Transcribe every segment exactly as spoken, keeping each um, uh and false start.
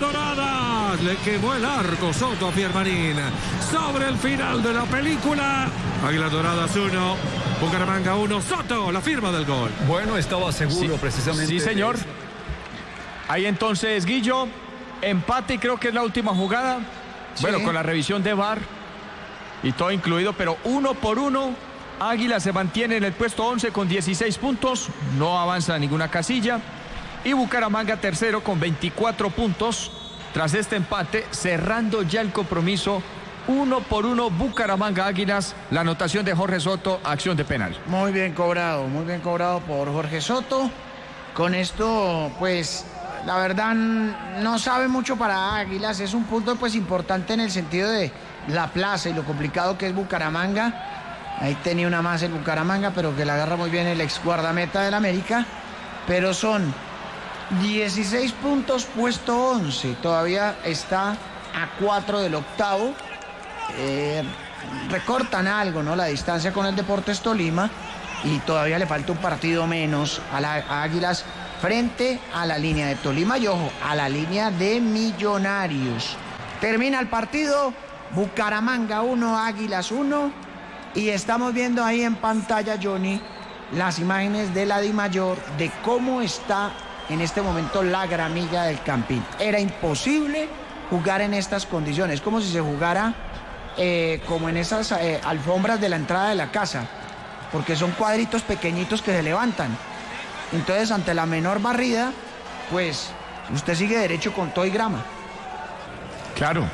Doradas. Le quemó el arco Soto a Fiermarín. Sobre el final de la película. Águilas Doradas uno. Bucaramanga uno. Soto, la firma del gol. Bueno, estaba seguro sí, precisamente. Sí, señor. De... Ahí entonces, Guillo, empate y creo que es la última jugada. Sí. Bueno, con la revisión de V A R y todo incluido, pero uno por uno. Águila se mantiene en el puesto once con dieciséis puntos. No avanza a ninguna casilla. Y Bucaramanga tercero con veinticuatro puntos. Tras este empate, cerrando ya el compromiso. Uno por uno, Bucaramanga Águilas. La anotación de Jorge Soto, acción de penal. Muy bien cobrado, muy bien cobrado por Jorge Soto. Con esto, pues, la verdad, no sabe mucho para Águilas. Es un punto, pues, importante en el sentido de la plaza y lo complicado que es Bucaramanga. Ahí tenía una más el Bucaramanga, pero que la agarra muy bien el ex guardameta del América. Pero son dieciséis puntos, puesto once. Todavía está a cuatro del octavo. Eh, recortan algo, ¿no? La distancia con el Deportes Tolima y todavía le falta un partido menos a, la, a Águilas frente a la línea de Tolima y ojo, a la línea de Millonarios. Termina el partido, Bucaramanga uno, Águilas uno y estamos viendo ahí en pantalla, Johnny, las imágenes de la Dimayor de cómo está en este momento la gramilla del Campín. Era imposible jugar en estas condiciones, como si se jugara Eh, como en esas eh, alfombras de la entrada de la casa, porque son cuadritos pequeñitos que se levantan. Entonces, ante la menor barrida, pues usted sigue derecho con todo y grama. Claro.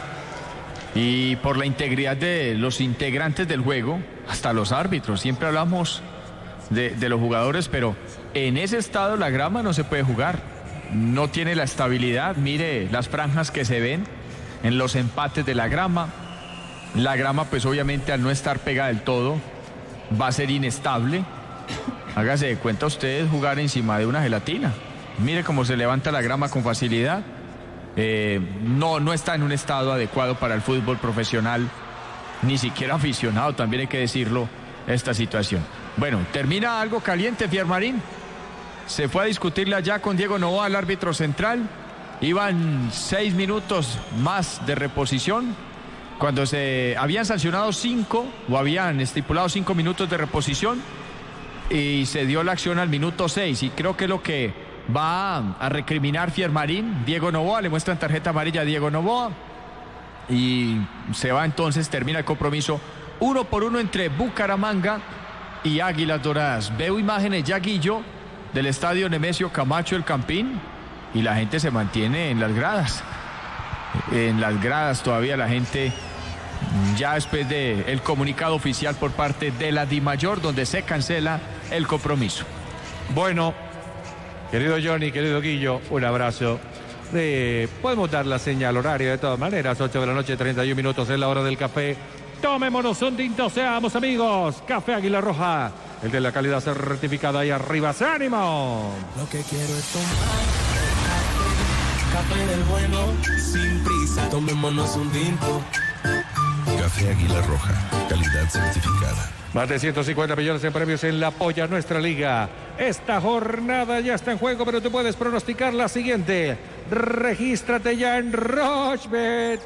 Y por la integridad de los integrantes del juego, hasta los árbitros, siempre hablamos de, de los jugadores, pero en ese estado la grama no se puede jugar. No tiene la estabilidad. Mire las franjas que se ven en los empates de la grama. La grama, pues obviamente al no estar pegada del todo, va a ser inestable. Hágase de cuenta ustedes jugar encima de una gelatina. Mire cómo se levanta la grama con facilidad. Eh, no, no está en un estado adecuado para el fútbol profesional, ni siquiera aficionado, también hay que decirlo, esta situación. Bueno, termina algo caliente, Fiermarín. Se fue a discutirle allá con Diego Novoa, el árbitro central. Iban seis minutos más de reposición. Cuando se habían sancionado cinco o habían estipulado cinco minutos de reposición y se dio la acción al minuto seis y creo que lo que va a recriminar Fiermarín, Diego Novoa, le muestran tarjeta amarilla a Diego Novoa y se va entonces, termina el compromiso uno por uno entre Bucaramanga y Águilas Doradas. Veo imágenes ya, Guillo, del estadio Nemesio Camacho El Campín y la gente se mantiene en las gradas. En las gradas todavía la gente, ya después del comunicado oficial por parte de la Dimayor, donde se cancela el compromiso. Bueno, querido Johnny, querido Guillo, un abrazo. Eh, podemos dar la señal horaria de todas maneras, ocho de la noche, treinta y un minutos, es la hora del café. Tomémonos un tinto, seamos amigos. Café Águila Roja, el de la calidad certificada ahí arriba. ¡Ánimo! Lo que quiero es tomar café del bueno, sin prisa, tomémonos un tinto. Café Águila Roja, calidad certificada. Más de ciento cincuenta millones en premios en la polla nuestra liga. Esta jornada ya está en juego, pero tú puedes pronosticar la siguiente. Regístrate ya en Rochebet.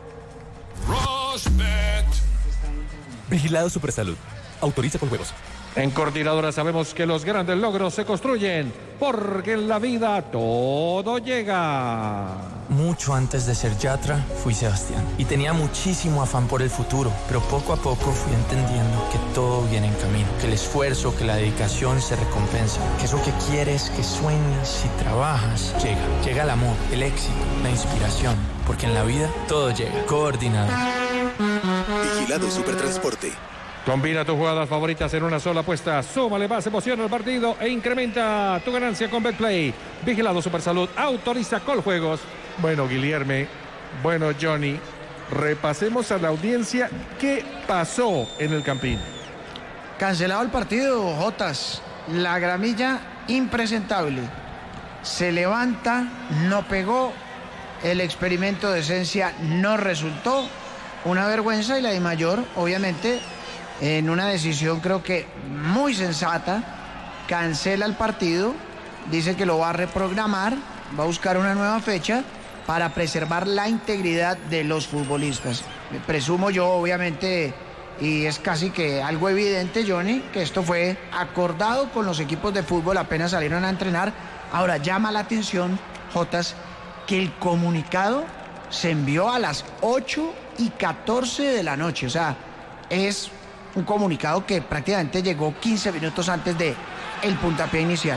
Rochebet. Vigilado Supersalud. Autoriza con juegos. En Coordinadora sabemos que los grandes logros se construyen, porque en la vida todo llega. Mucho antes de ser Yatra, fui Sebastián. Y tenía muchísimo afán por el futuro, pero poco a poco fui entendiendo que todo viene en camino. Que el esfuerzo, que la dedicación se recompensa. Que eso que quieres, que sueñas y trabajas, llega. Llega el amor, el éxito, la inspiración. Porque en la vida todo llega. Coordinado. Vigilado Supertransporte. Combina tus jugadas favoritas en una sola apuesta. Súmale más emoción al partido e incrementa tu ganancia con Betplay. Vigilado Supersalud. Autoriza Coljuegos. Bueno, Guilherme. Bueno, Johnny. Repasemos a la audiencia qué pasó en el Campín. Cancelado el partido, Jotas. La gramilla impresentable. Se levanta, no pegó. El experimento de esencia no resultó. Una vergüenza y la Dimayor, obviamente, en una decisión creo que muy sensata, cancela el partido, dice que lo va a reprogramar, va a buscar una nueva fecha para preservar la integridad de los futbolistas. Presumo yo, obviamente, y es casi que algo evidente, Johnny, que esto fue acordado con los equipos de fútbol apenas salieron a entrenar. Ahora, llama la atención, Jotas, que el comunicado se envió a las ocho y catorce de la noche. O sea, es un comunicado que prácticamente llegó quince minutos antes de el puntapié inicial.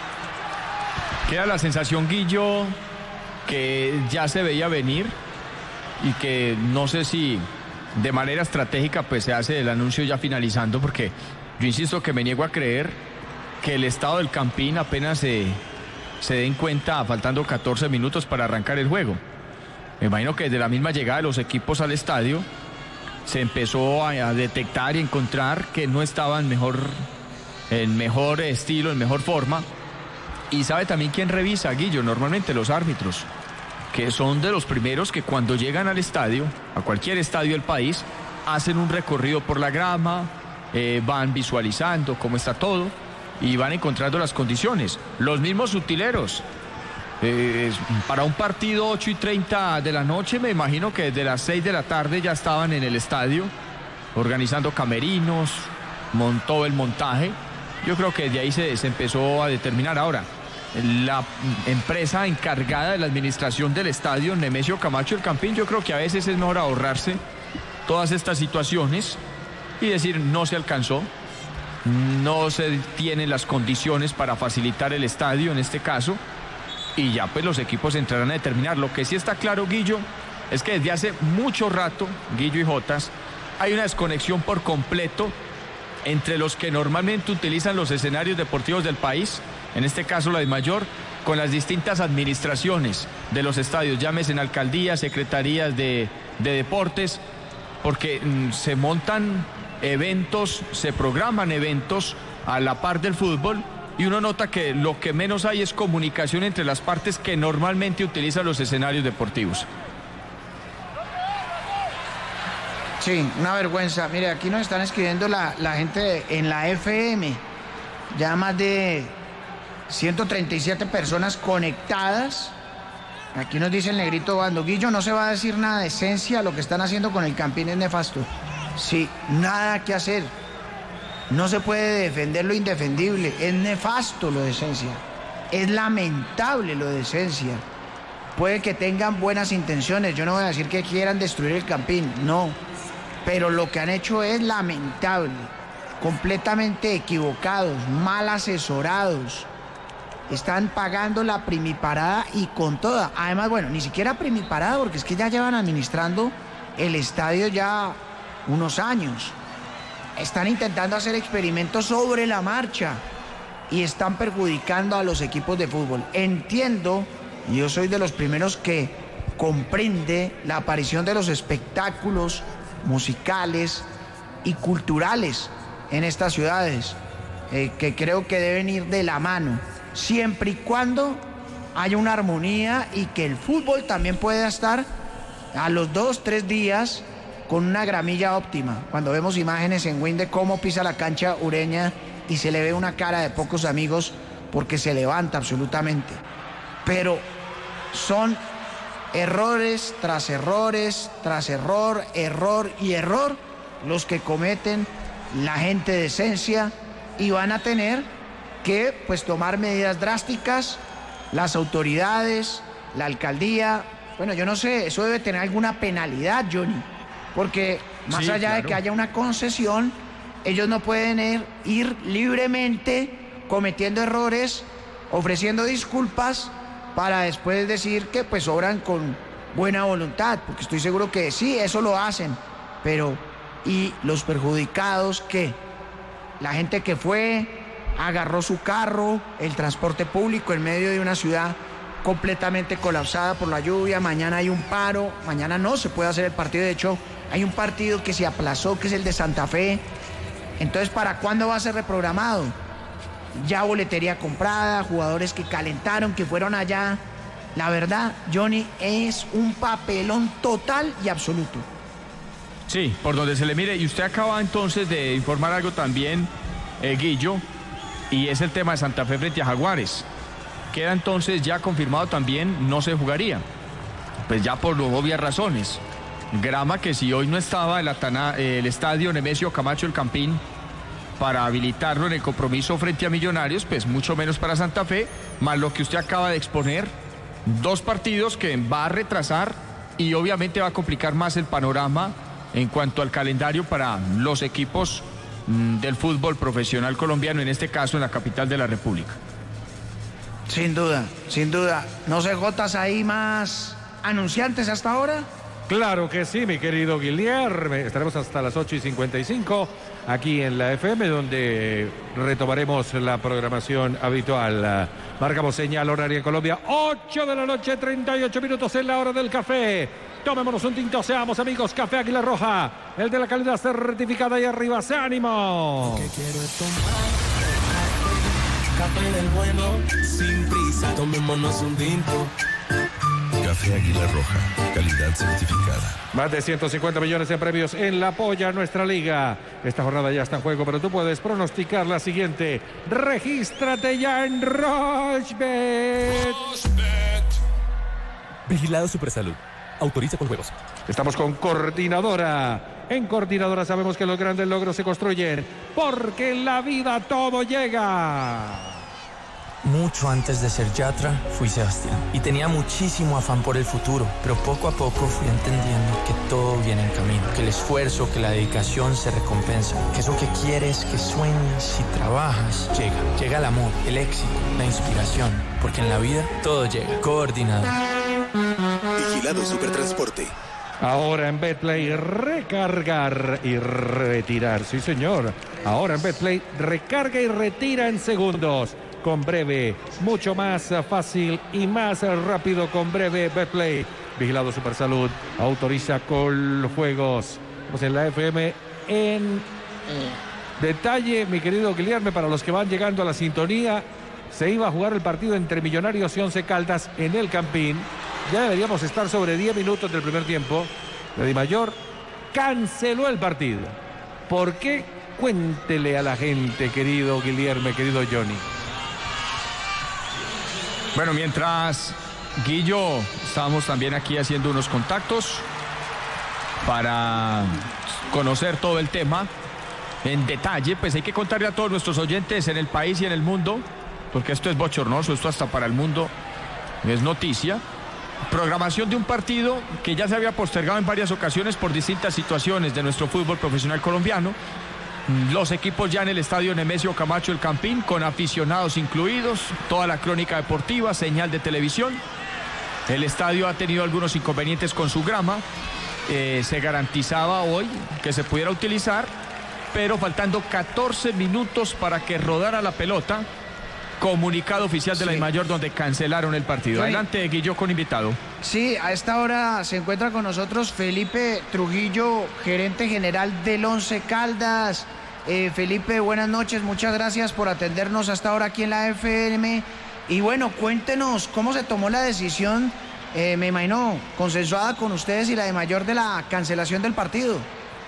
Queda la sensación, Guillo, que ya se veía venir y que no sé si de manera estratégica pues se hace el anuncio ya finalizando, porque yo insisto que me niego a creer que el estado del Campín apenas se, se den cuenta faltando catorce minutos para arrancar el juego. Me imagino que desde la misma llegada de los equipos al estadio se empezó a, a detectar y encontrar que no estaban mejor, en mejor estilo, en mejor forma. Y sabe también quién revisa, Guillo, normalmente los árbitros, que son de los primeros que cuando llegan al estadio, a cualquier estadio del país, hacen un recorrido por la grama, eh, van visualizando cómo está todo y van encontrando las condiciones. Los mismos utileros. Eh, para un partido ocho y treinta de la noche, me imagino que desde las seis de la tarde ya estaban en el estadio organizando camerinos, montó el montaje. Yo creo que de ahí se, se empezó a determinar. Ahora, la empresa encargada de la administración del estadio, Nemesio Camacho El Campín, yo creo que a veces es mejor ahorrarse todas estas situaciones y decir no se alcanzó, no se tienen las condiciones para facilitar el estadio en este caso, y ya pues los equipos entrarán a determinar. Lo que sí está claro, Guillo, es que desde hace mucho rato, Guillo y Jotas, hay una desconexión por completo entre los que normalmente utilizan los escenarios deportivos del país, en este caso la DIMAYOR, con las distintas administraciones de los estadios, llámese en alcaldías, secretarías de, de deportes, porque mmm, se montan eventos, se programan eventos a la par del fútbol, y uno nota que lo que menos hay es comunicación entre las partes que normalmente utilizan los escenarios deportivos. Sí, una vergüenza. Mire, aquí nos están escribiendo la, la gente en la F M. Ya más de ciento treinta y siete personas conectadas. Aquí nos dice el negrito Bando. Guillo, no se va a decir nada de esencia. Lo que están haciendo con el Campín es nefasto. Sí, nada que hacer. No se puede defender lo indefendible. Es nefasto lo de esencia. Es lamentable lo de esencia. Puede que tengan buenas intenciones. Yo no voy a decir que quieran destruir el Campín. No. Pero lo que han hecho es lamentable. Completamente equivocados, mal asesorados. Están pagando la primiparada y con toda. Además, bueno, ni siquiera primiparada, porque es que ya llevan administrando el estadio ya unos años. Están intentando hacer experimentos sobre la marcha y están perjudicando a los equipos de fútbol. Entiendo, y yo soy de los primeros que comprende la aparición de los espectáculos musicales y culturales en estas ciudades, eh, que creo que deben ir de la mano, siempre y cuando haya una armonía y que el fútbol también pueda estar a los dos, tres días con una gramilla óptima. Cuando vemos imágenes en Win de cómo pisa la cancha Ureña y se le ve una cara de pocos amigos porque se levanta absolutamente. Pero son errores tras errores, tras error, error y error los que cometen la gente de esencia, y van a tener que pues tomar medidas drásticas las autoridades, la alcaldía. Bueno, yo no sé, eso debe tener alguna penalidad, Johnny, porque más sí, allá claro. de que haya una concesión, ellos no pueden ir, ir libremente cometiendo errores, ofreciendo disculpas para después decir que pues obran con buena voluntad, porque estoy seguro que sí, eso lo hacen, pero ¿y los perjudicados qué? La gente que fue, agarró su carro, el transporte público en medio de una ciudad completamente colapsada por la lluvia, mañana hay un paro, mañana no se puede hacer el partido, de hecho hay un partido que se aplazó, que es el de Santa Fe. Entonces, ¿para cuándo va a ser reprogramado? Ya boletería comprada, jugadores que calentaron, que fueron allá. La verdad, Johnny, es un papelón total y absoluto. Sí, por donde se le mire. Y usted acaba entonces de informar algo también, eh, Guillo, y es el tema de Santa Fe frente a Jaguares. Queda entonces ya confirmado también, no se jugaría. pues ya por obvias razones. Grama que si hoy no estaba el, Atana, el estadio Nemesio Camacho El Campín para habilitarlo en el compromiso frente a Millonarios, pues mucho menos para Santa Fe, más lo que usted acaba de exponer, dos partidos que va a retrasar y obviamente va a complicar más el panorama en cuanto al calendario para los equipos mmm, del fútbol profesional colombiano, en este caso en la capital de la República. Sin duda, sin duda. ¿No se gotas ahí más anunciantes hasta ahora? Claro que sí, mi querido Guillermo. Estaremos hasta las ocho y cincuenta y cinco aquí en la F M, donde retomaremos la programación habitual. Marcamos señal horaria en Colombia, ocho de la noche, treinta y ocho minutos en la hora del café. Tomémonos un tinto, seamos amigos. Café Águila Roja, el de la calidad certificada, y arriba ese ánimo. Lo que quiero es tomar café, café del bueno, sin prisa, tomémonos un tinto. Café Águila Roja, calidad certificada. Más de ciento cincuenta millones de premios en la polla nuestra liga. Esta jornada ya está en juego, pero tú puedes pronosticar la siguiente. Regístrate ya en Rochbet. Vigilado Supersalud. Autoriza con juegos. Estamos con Coordinadora. En Coordinadora sabemos que los grandes logros se construyen, porque en la vida todo llega. Mucho antes de ser Yatra, fui Sebastián. Y tenía muchísimo afán por el futuro, pero poco a poco fui entendiendo que todo viene en camino. Que el esfuerzo, que la dedicación se recompensa. Que eso que quieres, que sueñas y trabajas, llega. Llega el amor, el éxito, la inspiración. Porque en la vida todo llega. Coordinado. Vigilado Supertransporte. Ahora en Betplay, recargar y retirar. Sí, señor. Ahora en Betplay, recarga y retira en segundos. Con Breve, mucho más fácil y más rápido con Breve. Betplay, Vigilado Supersalud, autoriza con juegos. Pues en la F M en detalle, mi querido Guillermo, para los que van llegando a la sintonía, se iba a jugar el partido entre Millonarios y Once Caldas en el Campín. Ya deberíamos estar sobre diez minutos del primer tiempo. La Dimayor canceló el partido. ¿Por qué? Cuéntele a la gente, querido Guillermo, querido Johnny. Bueno, mientras Guillo, estábamos también aquí haciendo unos contactos para conocer todo el tema en detalle. Pues hay que contarle a todos nuestros oyentes en el país y en el mundo, porque esto es bochornoso, esto hasta para el mundo es noticia. Programación de un partido que ya se había postergado en varias ocasiones por distintas situaciones de nuestro fútbol profesional colombiano. Los equipos ya en el estadio Nemesio Camacho El Campín, con aficionados incluidos, toda la crónica deportiva, señal de televisión. El estadio ha tenido algunos inconvenientes con su grama. Eh, se garantizaba hoy que se pudiera utilizar, pero faltando catorce minutos para que rodara la pelota, comunicado oficial de sí. La Dimayor, donde cancelaron el partido. Sí. Adelante, Guillo, con invitado. Sí, a esta hora se encuentra con nosotros Felipe Trujillo, gerente general del Once Caldas. Eh, Felipe, buenas noches, muchas gracias por atendernos hasta ahora aquí en la F M. Y bueno, cuéntenos cómo se tomó la decisión, eh, me imagino, consensuada con ustedes y la Dimayor, de la cancelación del partido.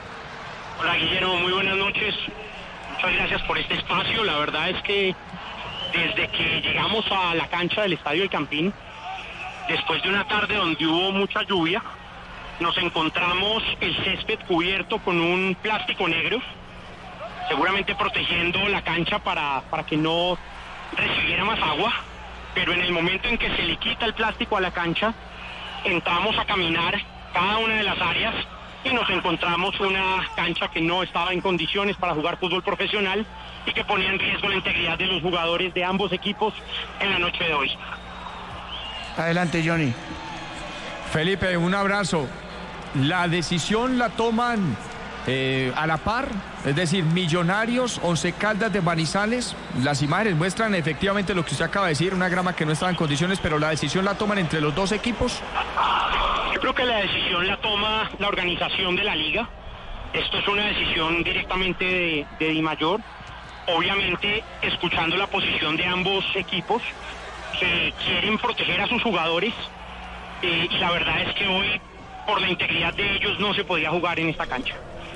Hola, Guillermo, muy buenas noches. Muchas gracias por este espacio. La verdad es que desde que llegamos a la cancha del Estadio El Campín, después de una tarde donde hubo mucha lluvia, nos encontramos el césped cubierto con un plástico negro, seguramente protegiendo la cancha para, para que no recibiera más agua, pero en el momento en que se le quita el plástico a la cancha, entramos a caminar cada una de las áreas y nos encontramos una cancha que no estaba en condiciones para jugar fútbol profesional y que ponía en riesgo la integridad de los jugadores de ambos equipos en la noche de hoy. Adelante, Johnny. Felipe, un abrazo. La decisión la toman eh, a la par, es decir, Millonarios, Once Caldas de Manizales. Las imágenes muestran efectivamente lo que usted acaba de decir, una grama que no estaba en condiciones, pero la decisión la toman entre los dos equipos. Yo creo que la decisión la toma la organización de la liga. Esto es una decisión directamente de, de Dimayor, obviamente escuchando la posición de ambos equipos, que quieren proteger a sus jugadores, eh, y la verdad es que hoy, por la integridad de ellos, no se podía jugar en esta cancha.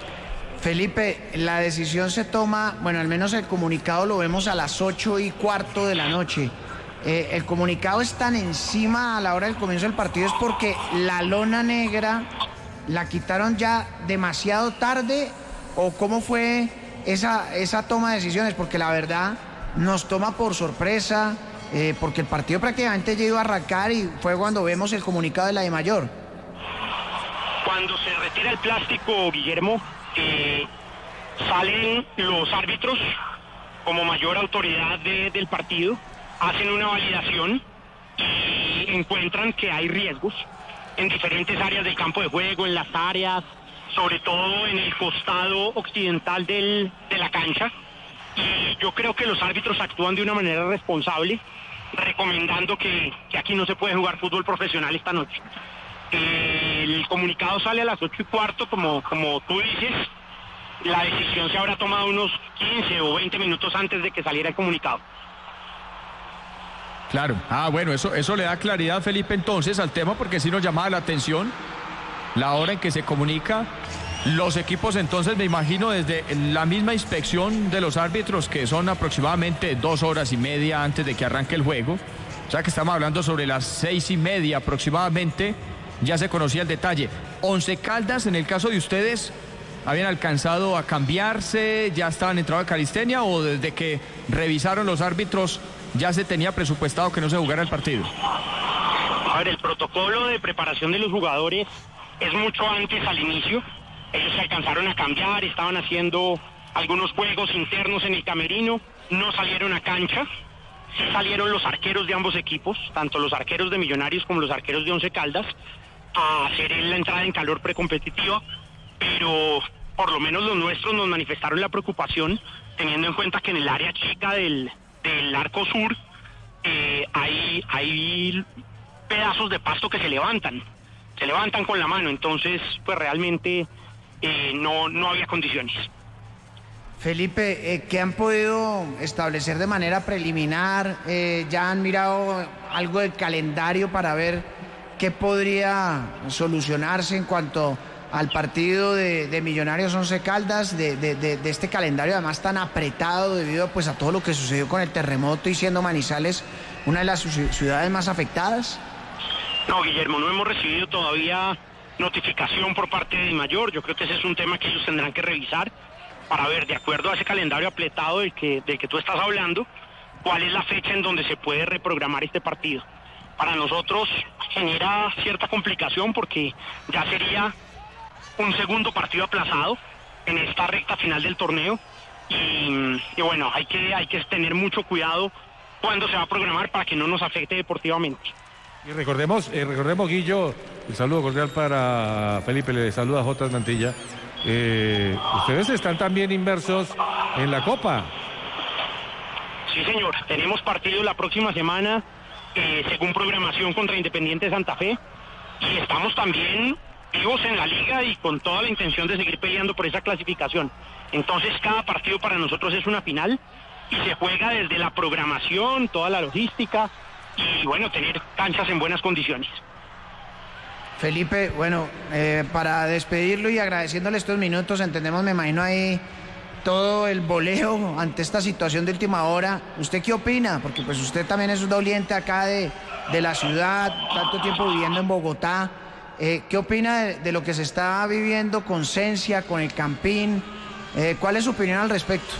Felipe, la decisión se toma, bueno, al menos el comunicado lo vemos a las ocho y cuarto de la noche. eh, el comunicado es tan encima a la hora del comienzo del partido, ¿es porque la lona negra la quitaron ya demasiado tarde o cómo fue esa, esa toma de decisiones? Porque la verdad nos toma por sorpresa, eh, porque el partido prácticamente ya iba a arrancar y fue cuando vemos el comunicado de la DIMAYOR. Cuando se retira el plástico, Guillermo, eh, salen los árbitros como mayor autoridad de, del partido, hacen una validación y encuentran que hay riesgos en diferentes áreas del campo de juego, en las áreas, sobre todo en el costado occidental del, de la cancha. Y yo creo que los árbitros actúan de una manera responsable, recomendando que, que aquí no se puede jugar fútbol profesional esta noche. El comunicado sale a las ocho y cuarto, como, como tú dices. La decisión se habrá tomado unos quince o veinte minutos antes de que saliera el comunicado. Claro. Ah, bueno, eso, eso le da claridad, Felipe, entonces al tema, porque sí nos llamaba la atención la hora en que se comunica. Los equipos entonces, me imagino, desde la misma inspección de los árbitros, que son aproximadamente dos horas y media antes de que arranque el juego, o sea que estamos hablando sobre las seis y media aproximadamente, ya se conocía el detalle. Once Caldas, en el caso de ustedes, ¿habían alcanzado a cambiarse? ¿Ya estaban entrados a calistenia? ¿O desde que revisaron los árbitros ya se tenía presupuestado que no se jugara el partido? A ver, el protocolo de preparación de los jugadores es mucho antes al inicio. Ellos se alcanzaron a cambiar, estaban haciendo algunos juegos internos en el camerino, no salieron a cancha. Sí salieron los arqueros de ambos equipos, tanto los arqueros de Millonarios como los arqueros de Once Caldas, a hacer la entrada en calor precompetitiva, pero por lo menos los nuestros nos manifestaron la preocupación, teniendo en cuenta que en el área chica del, del arco sur eh, hay, hay pedazos de pasto que se levantan, se levantan con la mano, entonces pues realmente eh, no, no había condiciones. Felipe, eh, ¿qué han podido establecer de manera preliminar? Eh, ¿Ya han mirado algo del calendario para ver qué podría solucionarse en cuanto al partido de, de Millonarios Once Caldas, de, de, de, de este calendario además tan apretado debido pues, a todo lo que sucedió con el terremoto y siendo Manizales una de las ciudades más afectadas? No, Guillermo, no hemos recibido todavía notificación por parte de DIMAYOR. Yo creo que ese es un tema que ellos tendrán que revisar para ver, de acuerdo a ese calendario apretado del que, del que tú estás hablando, cuál es la fecha en donde se puede reprogramar este partido. Para nosotros genera cierta complicación porque ya sería un segundo partido aplazado en esta recta final del torneo y, y bueno, hay que, hay que tener mucho cuidado cuando se va a programar para que no nos afecte deportivamente. Y recordemos, eh, recordemos, Guillo, el saludo cordial para Felipe, le saluda J. Mantilla. Eh, ustedes están también inmersos en la Copa. Sí, señor, tenemos partido la próxima semana eh, según programación contra Independiente Santa Fe y estamos también vivos en la liga y con toda la intención de seguir peleando por esa clasificación. Entonces cada partido para nosotros es una final y se juega desde la programación, toda la logística y bueno, tener canchas en buenas condiciones. Felipe, bueno, eh, para despedirlo y agradeciéndole estos minutos, entendemos, me imagino ahí todo el boleo ante esta situación de última hora. ¿Usted qué opina? Porque pues usted también es un doliente acá de, de la ciudad, tanto tiempo viviendo en Bogotá. Eh, ¿Qué opina de, de lo que se está viviendo con Cencia, con el Campín? Eh, ¿Cuál es su opinión al respecto?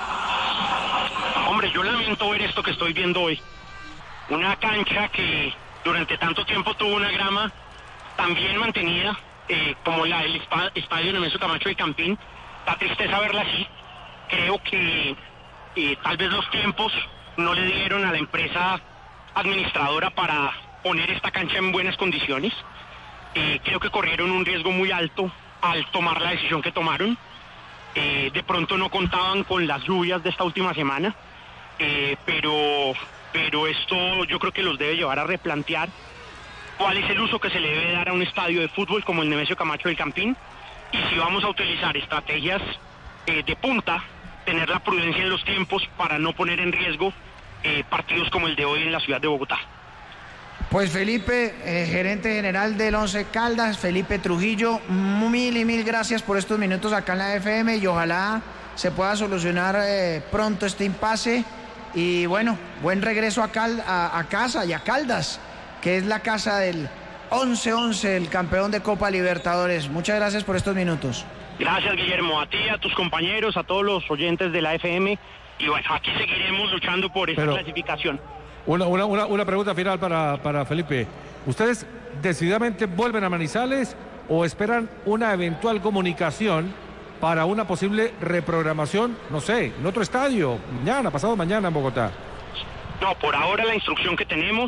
Hombre, yo lamento ver esto que estoy viendo hoy. Una cancha que durante tanto tiempo tuvo una grama también mantenida, eh, como la del estadio Nemesio Camacho del Campín. Da tristeza verla así. Creo que eh, tal vez los tiempos no le dieron a la empresa administradora para poner esta cancha en buenas condiciones. Eh, creo que corrieron un riesgo muy alto al tomar la decisión que tomaron. Eh, de pronto no contaban con las lluvias de esta última semana, eh, pero, pero esto yo creo que los debe llevar a replantear cuál es el uso que se le debe dar a un estadio de fútbol como el Nemesio Camacho del Campín y si vamos a utilizar estrategias eh, de punta, tener la prudencia en los tiempos para no poner en riesgo eh, partidos como el de hoy en la ciudad de Bogotá. Pues Felipe, eh, gerente general del Once Caldas, Felipe Trujillo, mil y mil gracias por estos minutos acá en la F M y ojalá se pueda solucionar eh, pronto este impasse y bueno, buen regreso a, Cal, a, a casa y a Caldas, que es la casa del once once, el campeón de Copa Libertadores. Muchas gracias por estos minutos. Gracias, Guillermo, a ti, a tus compañeros, a todos los oyentes de la F M, y bueno, aquí seguiremos luchando por esta Pero, clasificación. Una, una, una, una pregunta final para, para Felipe. ¿Ustedes decididamente vuelven a Manizales o esperan una eventual comunicación para una posible reprogramación, no sé, en otro estadio, mañana, pasado mañana en Bogotá? No, por ahora la instrucción que tenemos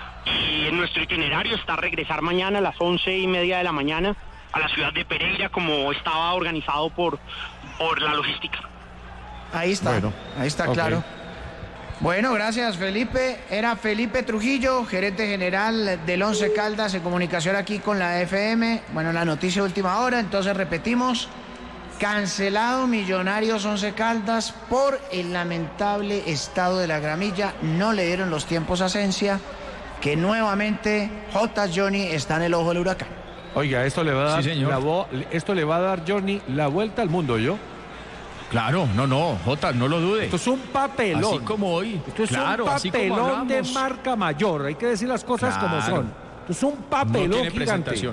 y en nuestro itinerario está regresar mañana a las once y media de la mañana a la ciudad de Pereira, como estaba organizado por, por la logística. Ahí está, bueno, ahí está, okay. Claro. Bueno, gracias, Felipe. Era Felipe Trujillo, gerente general del Once Caldas, en comunicación aquí con la F M. Bueno, la noticia de última hora, entonces repetimos. Cancelado Millonarios Once Caldas por el lamentable estado de la gramilla. No le dieron los tiempos a Sencia, que nuevamente J. Johnny está en el ojo del huracán. Oiga, esto le va a dar, sí, señor. La, esto le va a dar, Johnny, la vuelta al mundo, ¿yo? Claro, no, no, Jota, no lo dude. Esto es un papelón. Así como hoy. Esto es claro, un papelón de marca mayor. Hay que decir las cosas claro. como son. Esto es un papelón no tiene gigante. Presentación.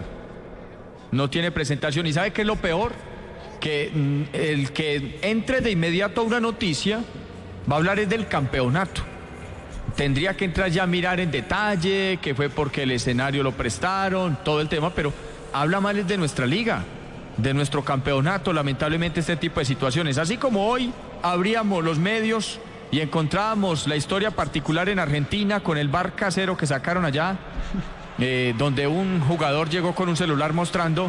No tiene presentación. ¿Y sabe qué es lo peor? Que mm, el que entre de inmediato a una noticia va a hablar es del campeonato. Tendría que entrar ya a mirar en detalle, que fue porque el escenario lo prestaron, todo el tema, pero habla mal de nuestra liga, de nuestro campeonato, lamentablemente este tipo de situaciones. Así como hoy abríamos los medios y encontrábamos la historia particular en Argentina con el bar casero que sacaron allá, eh, donde un jugador llegó con un celular mostrando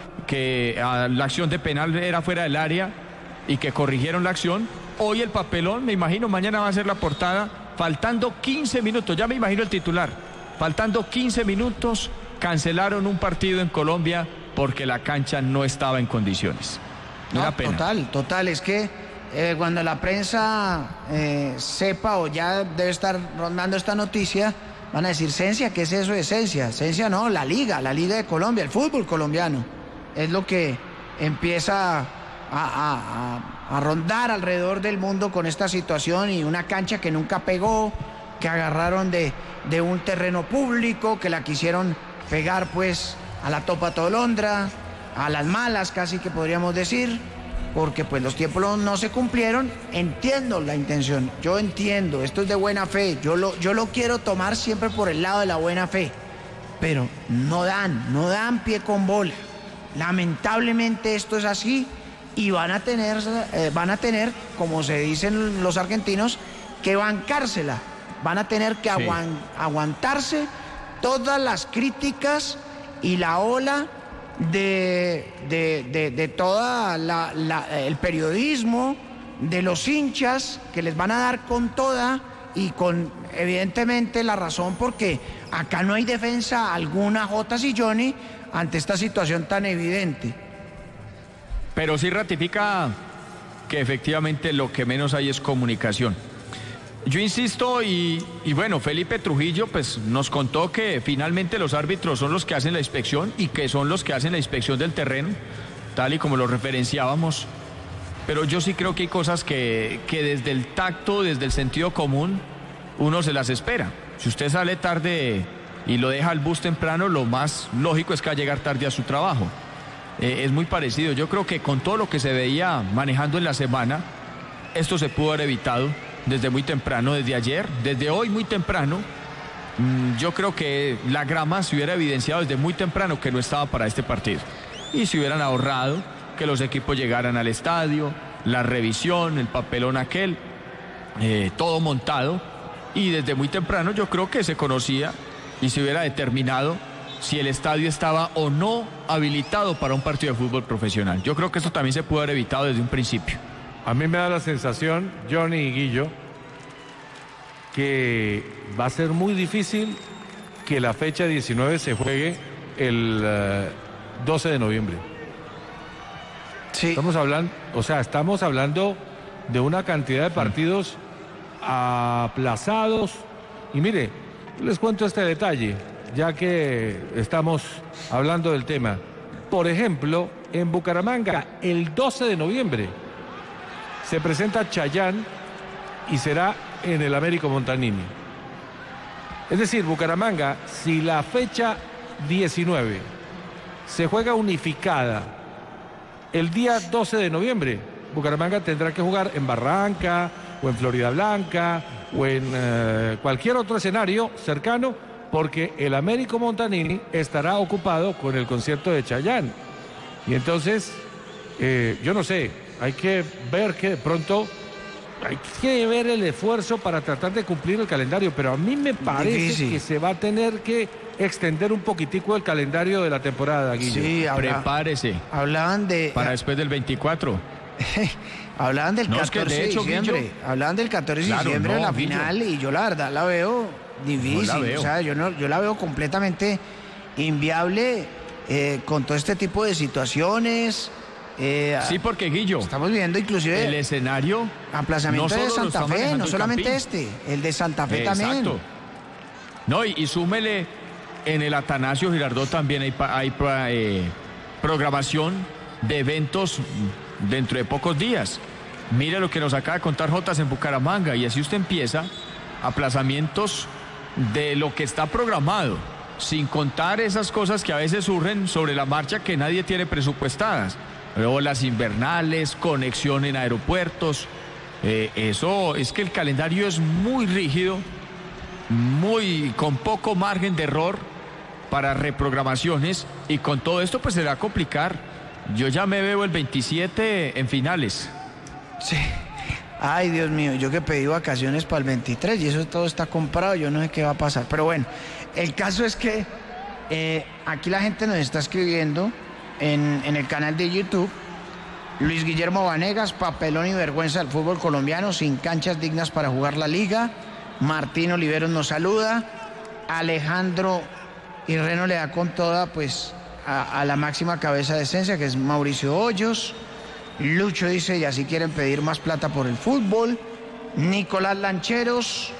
que a la acción de penal era fuera del área y que corrigieron la acción. Hoy el papelón, me imagino, mañana va a ser la portada, faltando quince minutos, ya me imagino el titular, faltando quince minutos, cancelaron un partido en Colombia porque la cancha no estaba en condiciones. No, Una pena. Total, total, es que eh, cuando la prensa eh, sepa o ya debe estar rondando esta noticia, van a decir, Sencia, ¿qué es eso de Sencia? Sencia no, la liga, la liga de Colombia, el fútbol colombiano, es lo que empieza a, a, a, a rondar alrededor del mundo con esta situación, y una cancha que nunca pegó, que agarraron de, de un terreno público, que la quisieron pegar pues a la Topa Tolondra, a las malas casi que podríamos decir, porque pues los tiempos no se cumplieron. Entiendo la intención, yo entiendo, esto es de buena fe, yo lo, yo lo quiero tomar siempre por el lado de la buena fe, pero no dan, no dan pie con bola. Lamentablemente esto es así, y van a tener, eh, van a tener, como se dicen los argentinos, que bancársela, van a tener que sí. aguant, aguantarse todas las críticas y la ola de, de, de, de toda la, la, el periodismo, de los hinchas, que les van a dar con toda y con evidentemente la razón, porque acá no hay defensa alguna, Jotas y Johnny, ante esta situación tan evidente. Pero sí ratifica que efectivamente lo que menos hay es comunicación. Yo insisto, y, y bueno, Felipe Trujillo pues nos contó que finalmente los árbitros son los que hacen la inspección y que son los que hacen la inspección del terreno, tal y como lo referenciábamos. Pero yo sí creo que hay cosas que, que desde el tacto, desde el sentido común, uno se las espera. Si usted sale tarde y lo deja al bus temprano, lo más lógico es que va a llegar tarde a su trabajo. Eh, es muy parecido. Yo creo que con todo lo que se veía manejando en la semana, esto se pudo haber evitado desde muy temprano, desde ayer, desde hoy muy temprano. Mmm, yo creo que la grama se hubiera evidenciado desde muy temprano que no estaba para este partido. Y se hubieran ahorrado que los equipos llegaran al estadio, la revisión, el papelón aquel, eh, todo montado. Y desde muy temprano yo creo que se conocía y se hubiera determinado si el estadio estaba o no habilitado para un partido de fútbol profesional. Yo creo que eso también se pudo haber evitado desde un principio. A mí me da la sensación, Johnny y Guillo, que va a ser muy difícil que la fecha diecinueve se juegue el uh, doce de noviembre. Sí. Estamos hablando, o sea, estamos hablando de una cantidad de partidos aplazados. Y mire, les cuento este detalle, ya que estamos hablando del tema. Por ejemplo, en Bucaramanga, el doce de noviembre, se presenta Chayán y será en el Américo Montanini. Es decir, Bucaramanga, si la fecha diecinueve se juega unificada el día doce de noviembre, Bucaramanga tendrá que jugar en Barranca o en Florida Blanca o en eh, cualquier otro escenario cercano, porque el Américo Montanini estará ocupado con el concierto de Chayanne. Y entonces, eh, yo no sé, hay que ver que de pronto hay que ver el esfuerzo para tratar de cumplir el calendario, pero a mí me parece Difícil. que se va a tener que extender un poquitico el calendario de la temporada, Guillo. Sí, habla, prepárese. Hablaban de... Para después del veinticuatro. Hablaban del no, catorce es que de, hecho, de diciembre. Guillo, hablaban del catorce de claro, diciembre no, de la Guillo. final, y yo la verdad la veo difícil. No la veo. O sea, yo, no, yo la veo completamente inviable eh, con todo este tipo de situaciones. Eh, sí, porque Guillo, estamos viendo inclusive el escenario, aplazamiento no de Santa Fe, no solamente Campín. este, el de Santa Fe Exacto. también. No, y, y súmele, en el Atanasio Girardot también hay, hay eh, programación de eventos dentro de pocos días. Mire lo que nos acaba de contar Jotas en Bucaramanga, y así usted empieza aplazamientos de lo que está programado, sin contar esas cosas que a veces surgen sobre la marcha que nadie tiene presupuestadas. Luego las invernales, conexión en aeropuertos. Eh, eso es que el calendario es muy rígido, muy con poco margen de error para reprogramaciones, y con todo esto pues se va a complicar. Yo ya me veo el veintisiete en finales. Sí. Ay, Dios mío, yo que pedí vacaciones para el veintitrés y eso todo está comprado, yo no sé qué va a pasar. Pero bueno, el caso es que eh, aquí la gente nos está escribiendo en, en el canal de YouTube. Luis Guillermo Vanegas, papelón y vergüenza del fútbol colombiano, sin canchas dignas para jugar la liga. Martín Oliveros nos saluda. Alejandro Irreno le da con toda, pues, a, a la máxima cabeza de esencia, que es Mauricio Hoyos. Lucho dice, y así quieren pedir más plata por el fútbol. Nicolás Lancheros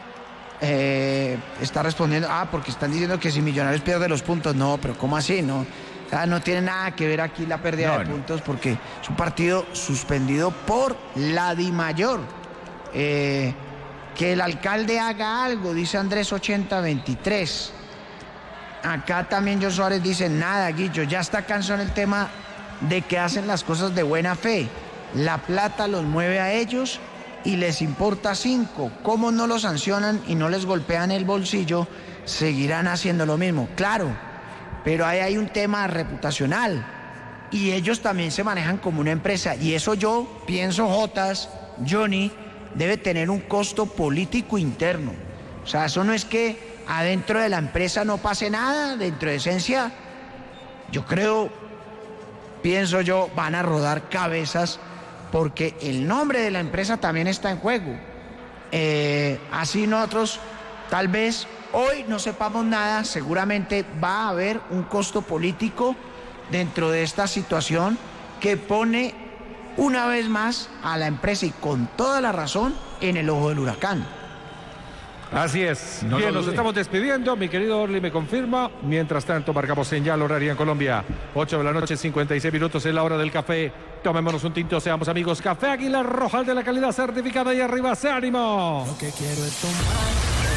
eh, está respondiendo, ah, porque están diciendo que si Millonarios pierde los puntos. No, pero ¿cómo así? No, o sea, no tiene nada que ver aquí la pérdida no, de no. puntos, porque es un partido suspendido por la DIMAYOR. Eh, que el alcalde haga algo, dice Andrés ochenta veintitrés. Acá también John Suárez dice, nada, Guillo, ya está cansado el tema de que hacen las cosas de buena fe. La plata los mueve a ellos y les importa cinco. ¿Cómo no los sancionan y no les golpean el bolsillo? Seguirán haciendo lo mismo. Claro, pero ahí hay un tema reputacional y ellos también se manejan como una empresa, y eso yo pienso, Jotas, Johnny, debe tener un costo político interno. O sea, eso no es que adentro de la empresa no pase nada, dentro de esencia, yo creo, pienso yo, van a rodar cabezas, porque el nombre de la empresa también está en juego. Eh, así nosotros, tal vez hoy no sepamos nada, seguramente va a haber un costo político dentro de esta situación que pone una vez más a la empresa, y con toda la razón, en el ojo del huracán. Así es. No Bien, nos estamos despidiendo. Mi querido Orly me confirma. Mientras tanto, marcamos señal horaria en Colombia. ocho de la noche, cincuenta y seis minutos, es la hora del café. Tomémonos un tinto, seamos amigos. Café Águila Roja, de la calidad certificada, y arriba se ánimo. Lo que quiero es tomar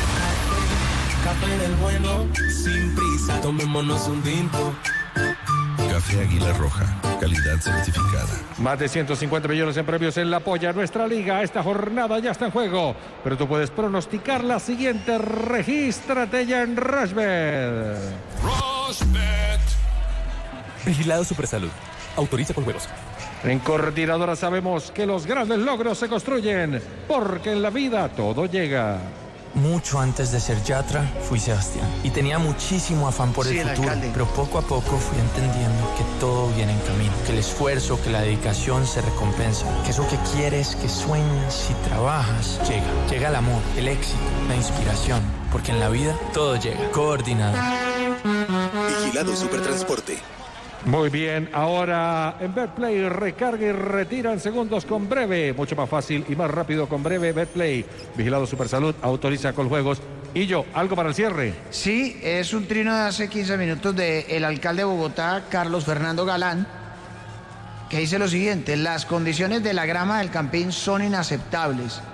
café, café del bueno, sin prisa. Tomémonos un tinto. Café Águila Roja, calidad certificada. Más de ciento cincuenta millones en premios en la polla. Nuestra liga, esta jornada ya está en juego, pero tú puedes pronosticar la siguiente. Regístrate ya en Rushbet. Rushbet. Vigilado Supersalud. Autoriza con juegos. En Coordinadora sabemos que los grandes logros se construyen, porque en la vida todo llega. Mucho antes de ser Yatra, fui Sebastián. Y tenía muchísimo afán por Sí, el el futuro. alcalde. Pero poco a poco fui entendiendo que todo viene en camino. Que el esfuerzo, que la dedicación se recompensa. Que eso que quieres, que sueñas y trabajas, llega. Llega el amor, el éxito, la inspiración. Porque en la vida todo llega. Coordinado. Vigilado Supertransporte. Muy bien, ahora en Betplay recarga y retira en segundos con Breve. Mucho más fácil y más rápido con Breve. Betplay, Vigilado Supersalud, autoriza con juegos. Y yo, ¿algo para el cierre? Sí, es un trino de hace quince minutos del alcalde de Bogotá, Carlos Fernando Galán, que dice lo siguiente: las condiciones de la grama del Campín son inaceptables.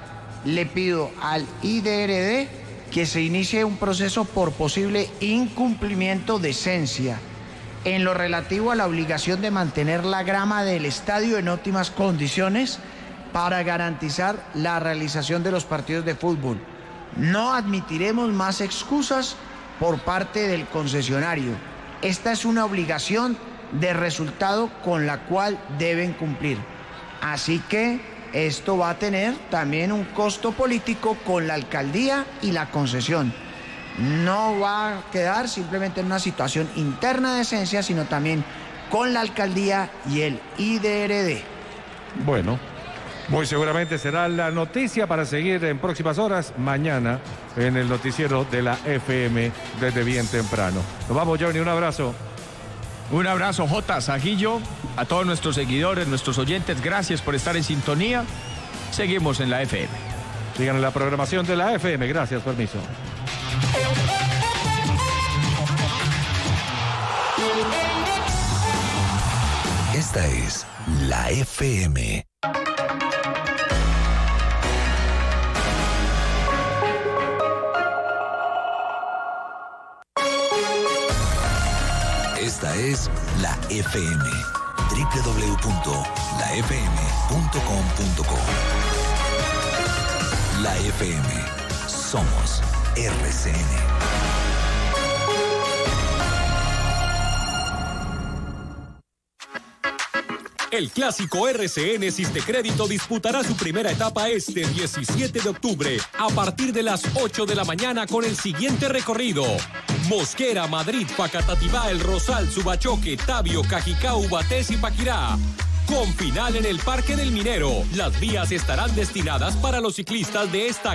le pido al I D R D que se inicie un proceso por posible incumplimiento de esencia en lo relativo a la obligación de mantener la grama del estadio en óptimas condiciones para garantizar la realización de los partidos de fútbol. No admitiremos más excusas por parte del concesionario. Esta es una obligación de resultado con la cual deben cumplir. Así que esto va a tener también un costo político con la alcaldía y la concesión. No va a quedar simplemente en una situación interna de esencia, sino también con la alcaldía y el I D R D. Bueno, muy seguramente será la noticia para seguir en próximas horas, mañana, en el noticiero de la F M desde bien temprano. Nos vamos, Johnny, un abrazo. Un abrazo, Jota, Sajillo, a todos nuestros seguidores, nuestros oyentes, gracias por estar en sintonía. Seguimos en la F M. Sigan en la programación de la F M, gracias, permiso. Esta es la F M. Esta es la F M. doble u doble u doble u punto la f m punto com punto co. La F M. Somos R C N. El clásico R C N Sistecrédito disputará su primera etapa este diecisiete de octubre a partir de las ocho de la mañana con el siguiente recorrido: Mosquera, Madrid, Facatativá, El Rosal, Subachoque, Tabio, Cajicá, Ubatés y Paquirá. Con final en el Parque del Minero. Las vías estarán destinadas para los ciclistas de esta